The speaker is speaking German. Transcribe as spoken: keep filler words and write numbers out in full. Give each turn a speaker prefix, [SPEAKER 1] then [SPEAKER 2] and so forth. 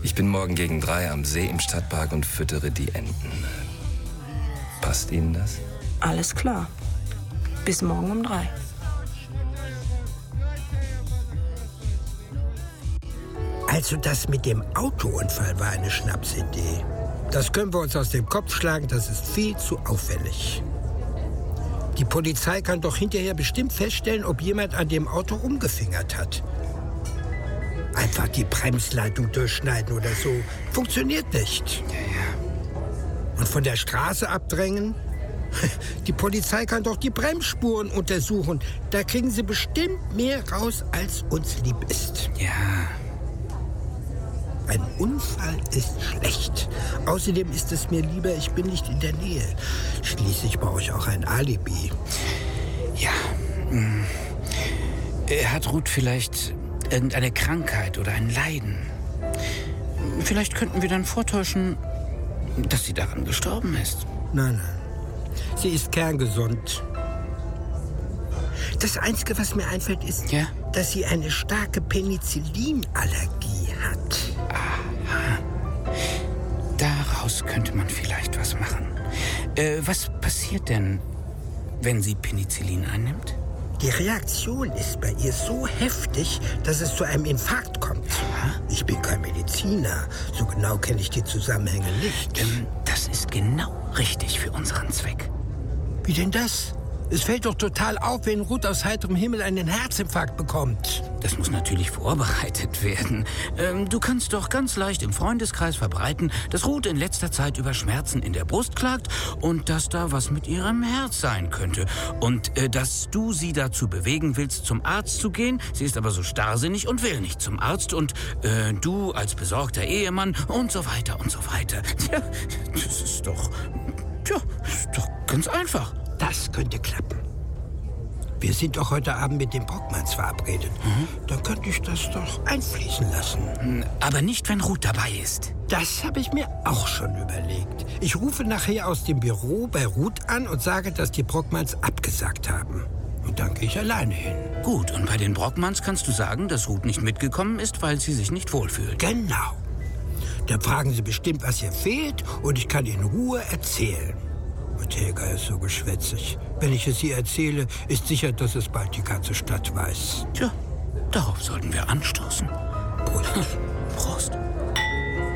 [SPEAKER 1] Ich bin morgen gegen drei am See im Stadtpark und füttere die Enten. Passt Ihnen das?
[SPEAKER 2] Alles klar. Bis morgen um drei.
[SPEAKER 3] Also das mit dem Autounfall war eine Schnapsidee. Das können wir uns aus dem Kopf schlagen, das ist viel zu auffällig. Die Polizei kann doch hinterher bestimmt feststellen, ob jemand an dem Auto rumgefingert hat. Einfach die Bremsleitung durchschneiden oder so. Funktioniert nicht.
[SPEAKER 4] Ja, ja.
[SPEAKER 3] Und von der Straße abdrängen? Die Polizei kann doch die Bremsspuren untersuchen. Da kriegen sie bestimmt mehr raus, als uns lieb ist.
[SPEAKER 4] Ja.
[SPEAKER 3] Ein Unfall ist schlecht. Außerdem ist es mir lieber, ich bin nicht in der Nähe. Schließlich brauche ich auch ein Alibi.
[SPEAKER 4] Ja. Hat Ruth vielleicht irgendeine Krankheit oder ein Leiden? Vielleicht könnten wir dann vortäuschen, dass sie daran gestorben ist.
[SPEAKER 3] Nein, nein. Sie ist kerngesund. Das Einzige, was mir einfällt, ist,
[SPEAKER 4] ja?
[SPEAKER 3] dass sie eine starke Penicillinallergie hat.
[SPEAKER 4] Aha. Daraus könnte man vielleicht was machen. Äh, was passiert denn, wenn sie Penicillin einnimmt?
[SPEAKER 3] Die Reaktion ist bei ihr so heftig, dass es zu einem Infarkt kommt.
[SPEAKER 4] Aha.
[SPEAKER 3] Ich bin kein Mediziner. So genau kenne ich die Zusammenhänge nicht.
[SPEAKER 4] Ähm, das ist genau richtig für unseren Zweck.
[SPEAKER 3] Wie denn das? Es fällt doch total auf, wenn Ruth aus heiterem Himmel einen Herzinfarkt bekommt.
[SPEAKER 4] Das muss natürlich vorbereitet werden. Ähm, du kannst doch ganz leicht im Freundeskreis verbreiten, dass Ruth in letzter Zeit über Schmerzen in der Brust klagt und dass da was mit ihrem Herz sein könnte. Und äh, dass du sie dazu bewegen willst, zum Arzt zu gehen. Sie ist aber so starrsinnig und will nicht zum Arzt. Und äh, du als besorgter Ehemann und so weiter und so weiter. Tja, das ist doch... Tja, ist doch ganz einfach.
[SPEAKER 3] Das könnte klappen. Wir sind doch heute Abend mit den Brockmanns verabredet. Mhm. Dann könnte ich das doch einfließen lassen.
[SPEAKER 4] Aber nicht, wenn Ruth dabei ist.
[SPEAKER 3] Das habe ich mir auch schon überlegt. Ich rufe nachher aus dem Büro bei Ruth an und sage, dass die Brockmanns abgesagt haben. Und dann gehe ich alleine hin.
[SPEAKER 4] Gut, und bei den Brockmanns kannst du sagen, dass Ruth nicht mitgekommen ist, weil sie sich nicht wohlfühlt.
[SPEAKER 3] Genau. Dann fragen sie bestimmt, was ihr fehlt, und ich kann in Ruhe erzählen. Und Helga ist so geschwätzig. Wenn ich es ihr erzähle, ist sicher, dass es bald die ganze Stadt weiß.
[SPEAKER 4] Tja, darauf sollten wir anstoßen.
[SPEAKER 3] Prost.
[SPEAKER 4] Prost.